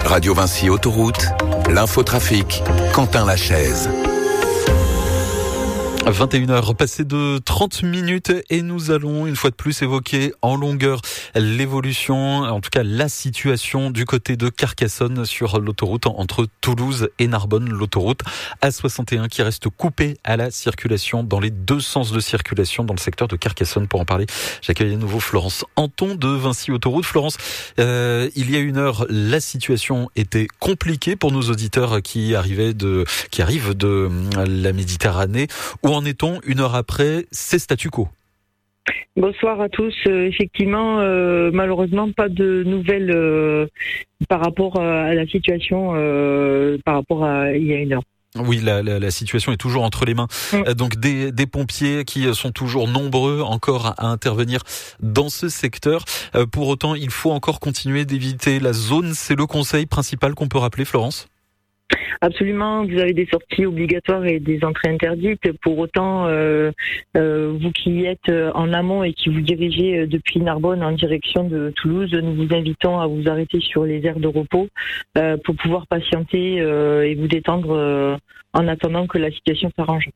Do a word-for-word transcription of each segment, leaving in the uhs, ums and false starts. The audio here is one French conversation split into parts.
Radio Vinci Autoroute, l'infotrafic, Quentin Lachaise. vingt et une heures passées de trente minutes et nous allons une fois de plus évoquer en longueur l'évolution, en tout cas la situation du côté de Carcassonne sur l'autoroute entre Toulouse et Narbonne, l'autoroute A soixante et un qui reste coupée à la circulation dans les deux sens de circulation dans le secteur de Carcassonne. Pour en parler, j'accueille à nouveau Florence Anton de Vinci Autoroute. Florence, euh, il y a une heure, la situation était compliquée pour nos auditeurs qui arrivaient de, qui arrivent de la Méditerranée. Où en est-on une heure après? C'est statu quo. Bonsoir à tous. Euh, effectivement, euh, malheureusement, pas de nouvelles euh, par rapport à la situation euh, par rapport à il y a une heure. Oui, la, la, la situation est toujours entre les mains. Mmh. Donc des, des pompiers qui sont toujours nombreux encore à, à intervenir dans ce secteur. Euh, pour autant, il faut encore continuer d'éviter la zone. C'est le conseil principal qu'on peut rappeler, Florence? Absolument, vous avez des sorties obligatoires et des entrées interdites. Pour autant, euh, euh, vous qui êtes en amont et qui vous dirigez depuis Narbonne en direction de Toulouse, nous vous invitons à vous arrêter sur les aires de repos euh, pour pouvoir patienter euh, et vous détendre euh, en attendant que la situation s'arrange.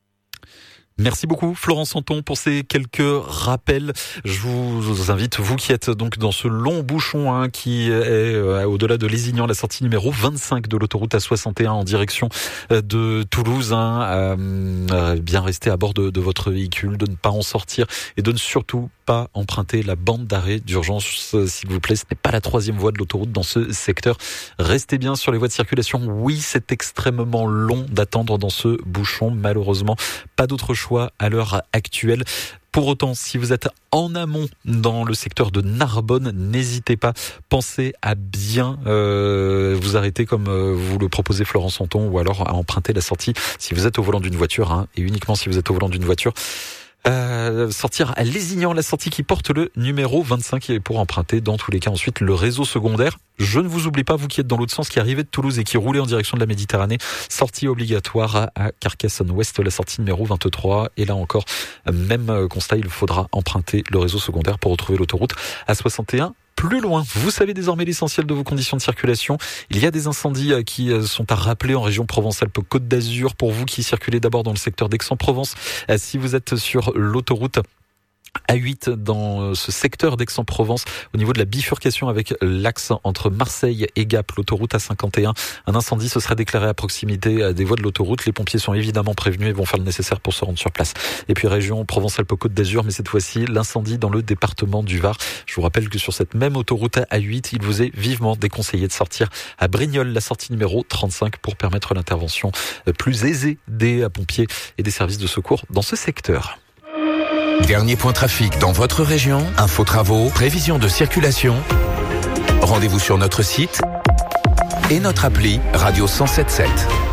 Merci beaucoup Florence Anton pour ces quelques rappels. Je vous invite, vous qui êtes donc dans ce long bouchon hein, qui est euh, au-delà de Lézignan, la sortie numéro vingt-cinq de l'autoroute A soixante et un en direction de Toulouse, hein, à, à bien rester à bord de, de votre véhicule, de ne pas en sortir et de ne surtout pas emprunter la bande d'arrêt d'urgence, s'il vous plaît. Ce n'est pas la troisième voie de l'autoroute dans ce secteur. Restez bien sur les voies de circulation. Oui, c'est extrêmement long d'attendre dans ce bouchon. Malheureusement, pas d'autre choix à l'heure actuelle. Pour autant, si vous êtes en amont dans le secteur de Narbonne, n'hésitez pas, pensez à bien euh, vous arrêter comme euh, vous le proposez Florence Anton, ou alors à emprunter la sortie si vous êtes au volant d'une voiture, hein, et uniquement si vous êtes au volant d'une voiture. Euh, sortir à Lézignan, la sortie qui porte le numéro vingt-cinq, et pour emprunter dans tous les cas ensuite le réseau secondaire. Je ne vous oublie pas, vous qui êtes dans l'autre sens, qui arrivez de Toulouse et qui roulez en direction de la Méditerranée, sortie obligatoire à Carcassonne Ouest, la sortie numéro vingt-trois. Et là encore, même constat, il faudra emprunter le réseau secondaire pour retrouver l'autoroute A soixante et un. Plus loin, vous savez désormais l'essentiel de vos conditions de circulation. Il y a des incendies qui sont à rappeler en région Provence-Alpes-Côte d'Azur. Pour vous qui circulez d'abord dans le secteur d'Aix-en-Provence, si vous êtes sur l'autoroute A huit dans ce secteur d'Aix-en-Provence, au niveau de la bifurcation avec l'axe entre Marseille et Gap, l'autoroute A cinquante et un, un incendie se serait déclaré à proximité des voies de l'autoroute. Les pompiers sont évidemment prévenus et vont faire le nécessaire pour se rendre sur place. Et puis région Provence-Alpes-Côte d'Azur, mais cette fois-ci l'incendie dans le département du Var. Je vous rappelle que sur cette même autoroute A huit, il vous est vivement déconseillé de sortir à Brignoles, la sortie numéro trente-cinq, pour permettre l'intervention plus aisée des pompiers et des services de secours dans ce secteur. Dernier point trafic dans votre région, info travaux, prévision de circulation. Rendez-vous sur notre site et notre appli Radio cent sept sept.